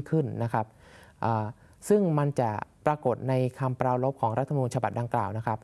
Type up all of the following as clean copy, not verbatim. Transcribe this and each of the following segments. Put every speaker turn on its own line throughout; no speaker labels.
ขึ้นนะครับซึ่งมันจะปรากฏในคำปรารภของรัฐธรรมนูญฉบับดังกล่าวนะครับ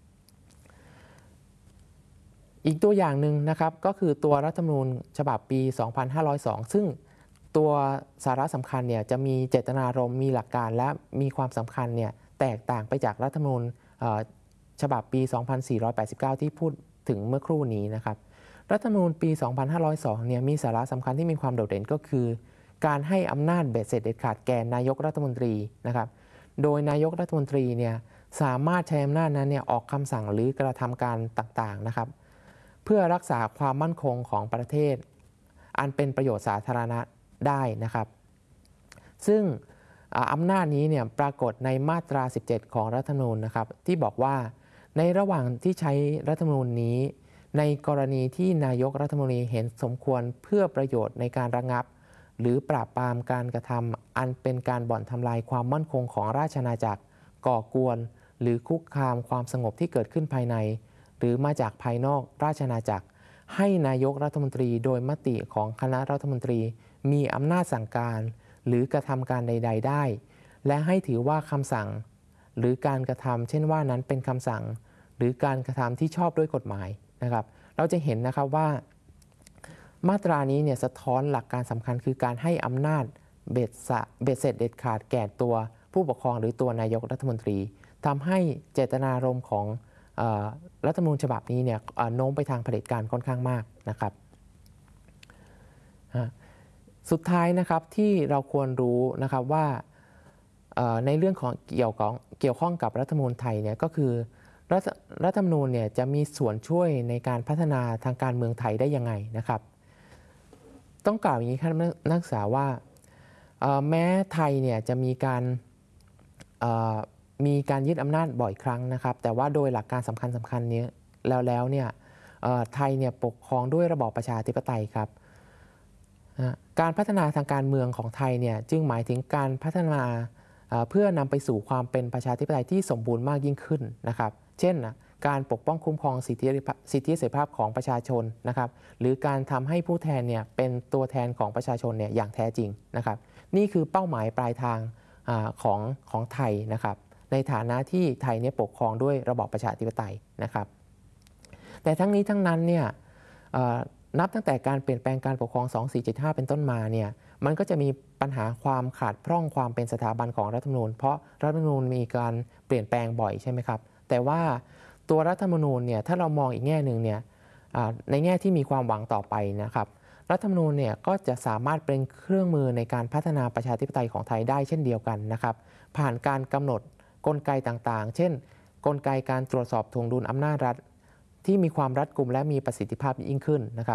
อีกตัวอย่างหนึ่งนะครับก็คือตัวรัฐธรรมนูญฉบับปี 2502 ซึ่งตัวสาระสำคัญเนี่ยจะมีเจตนารมณ์มีหลักการและมีความสำคัญเนี่ยแตกต่างไปจากรัฐธรรมนูญฉบับปี 2489 ที่พูดถึงเมื่อครู่นี้นะครับรัฐธรรมนูญปี 2502 เนี่ยมีสาระสำคัญที่มีความโดดเด่นก็คือการให้อำนาจเบ็ดเสร็จเด็ดขาดแก่นายกรัฐมนตรีนะครับโดยนายกรัฐมนตรีเนี่ยสามารถใช้อำนาจนั้นเนี่ยออกคำสั่งหรือกระทำการต่างๆนะครับเพื่อรักษาความมั่นคงของประเทศอันเป็นประโยชน์สาธารณะได้นะครับซึ่งอำนาจนี้เนี่ยปรากฏในมาตรา 17 ของรัฐธรรมนูญนะครับที่บอกว่าในระหว่างที่ใช้รัฐธรรมนูญนี้ในกรณีที่นายกรัฐมนตรีเห็นสมควรเพื่อประโยชน์ในการระงับหรือปราบปรามการกระทำอันเป็นการบ่อนทำลายความมั่นคงของราชอาณาจักรก่อกวนหรือคุกคามความสงบที่เกิดขึ้นภายในหรือมาจากภายนอกราชอาณาจักรให้นายกรัฐมนตรีโดยมติของคณะรัฐมนตรีมีอำนาจสั่งการหรือกระทำการใดๆได้และให้ถือว่าคำสั่งหรือการกระทำเช่นว่านั้นเป็นคำสั่งหรือการกระทำที่ชอบด้วยกฎหมายนะครับเราจะเห็นนะครับว่ามาตรานี้เนี่ยสะท้อนหลักการสำคัญคือการให้อำนาจเบ็ดเสร็จเด็ดขาดแก่ตัวผู้ปกครองหรือตัวนายกรัฐมนตรีทำให้เจตนารมณ์ของรัฐธรรมนูญฉบับนี้เนี่ยโน้มไปทางเผด็จการค่อนข้างมากนะครับสุดท้ายนะครับที่เราควรรู้นะครับว่าในเรื่องของเกี่ยวข้องกับรัฐธรรมนูญไทยเนี่ยก็คือรัฐธรรมนูญเนี่ยจะมีส่วนช่วยในการพัฒนาทางการเมืองไทยได้ยังไงนะครับต้องกล่าวอย่างนี้ครับนักศึกษาว่าแม้ไทยเนี่ยจะมีการยึดอำนาจบ่อยครั้งนะครับแต่ว่าโดยหลักการสำคัญนี้แล้วเนี่ยไทยเนี่ยปกครองด้วยระบอบประชาธิปไตยครับการพัฒนาทางการเมืองของไทยเนี่ยจึงหมายถึงการพัฒนาเพื่อนำไปสู่ความเป็นประชาธิปไตยที่สมบูรณ์มากยิ่งขึ้นนะครับเช่นการปกป้องคุ้มครองสิทธิเสรีภาพของประชาชนนะครับหรือการทำให้ผู้แทนเนี่ยเป็นตัวแทนของประชาชนเนี่ยอย่างแท้จริงนะครับนี่คือเป้าหมายปลายทางของไทยนะครับในฐานะที่ไทยเนี่ยปกครองด้วยระบอบประชาธิปไตยนะครับแต่ทั้งนี้ทั้งนั้นเนี่ยนับตั้งแต่การเปลี่ยนแปลงการปกครอง 2475 เป็นต้นมาเนี่ยมันก็จะมีปัญหาความขาดพร่องความเป็นสถาบันของรัฐธรรมนูญเพราะรัฐธรรมนูญมีการเปลี่ยนแปลงบ่อยใช่ไหมครับแต่ว่าตัวรัฐธรรมนูญเนี่ยถ้าเรามองอีกแง่หนึ่งเนี่ยในแง่ที่มีความหวังต่อไปนะครับรัฐธรรมนูญเนี่ยก็จะสามารถเป็นเครื่องมือในการพัฒนาประชาธิปไตยของไทยได้เช่นเดียวกันนะครับผ่านการกำหนดกลไกต่างๆเช่นกลไกการตรวจสอบถ่วงดุลอำนาจรัฐที่มีความรัดกุมและมีประสิทธิภาพยิ่งขึ้นนะครับ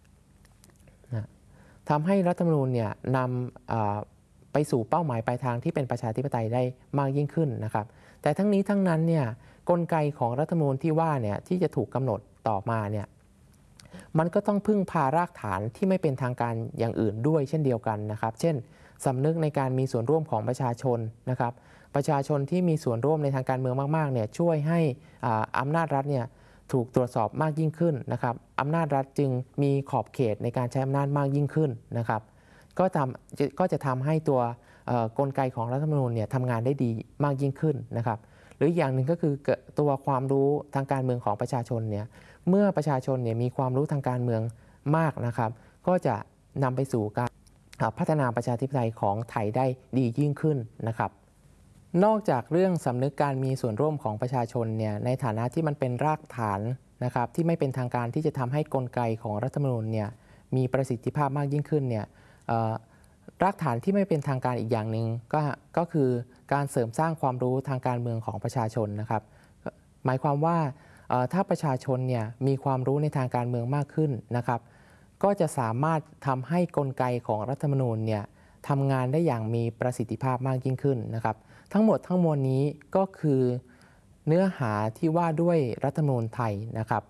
ทำให้รัฐธรรมนูญเนี่ยนำไปสู่เป้าหมายปลายทางที่เป็นประชาธิปไตยได้มากยิ่งขึ้นนะครับแต่ทั้งนี้ทั้งนั้นเนี่ยกลไกของรัฐธรรมนูญที่ว่าเนี่ยที่จะถูกกำหนดต่อมาเนี่ยมันก็ต้องพึ่งพารากฐานที่ไม่เป็นทางการอย่างอื่นด้วยเช่นเดียวกันนะครับเช่นสำนึกในการมีส่วนร่วมของประชาชนนะครับประชาชนที่มีส่วนร่วมในทางการเมืองมากๆเนี่ยช่วยให้อำนาจรัฐเนี่ยถูกตรวจสอบมากยิ่งขึ้นนะครับอำนาจรัฐจึงมีขอบเขตในการใช้อำนาจมากยิ่งขึ้นนะครับก็จะทำให้ตัวกลไกของรัฐธรรมนูญเนี่ยทำงานได้ดีมากยิ่งขึ้นนะครับหรืออย่างหนึ่งก็คือตัวความรู้ทางการเมืองของประชาชนเนี่ยเมื่อประชาชนเนี่ยมีความรู้ทางการเมืองมากนะครับก็จะนำไปสู่การพัฒนาประชาธิปไตยของไทยได้ดียิ่งขึ้นนะครับนอกจากเรื่องสำนึกการมีส่วนร่วมของประชาชนเนี่ยในฐานะที่มันเป็นรากฐานนะครับที่ไม่เป็นทางการที่จะทำให้กลไกของรัฐธรรมนูญเนี่ยมีประสิทธิภาพมากยิ่งขึ้นเนี่ยรากฐานที่ไม่เป็นทางการอีกอย่างหนึ่งก็คือการเสริมสร้างความรู้ทางการเมืองของประชาชนนะครับหมายความว่าถ้าประชาชนเนี่ยมีความรู้ในทางการเมืองมากขึ้นนะครับก็จะสามารถทำให้กลไกของรัฐธรรมนูญเนี่ยทำงานได้อย่างมีประสิทธิภาพมากยิ่งขึ้นนะครับทั้งหมดทั้งมวลนี้ก็คือเนื้อหาที่ว่าด้วยรัฐธรรมนูญไทยนะครับ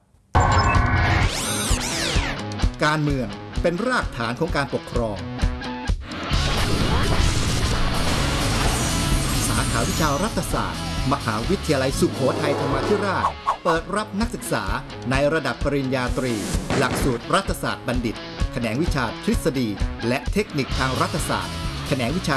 การเมืองเป็นรากฐานของการปกครองสาขาวิชารัฐศาสตร์มหาวิทยาลัยสุโขทัยธรรมาธิราชเปิดรับนักศึกษาในระดับปริญญาตรีหลักสูตรรัฐศาสตร์บัณฑิตแขนงวิชาทฤษฎีและเทคนิคทางรัฐศาสตร์แขนงวิชา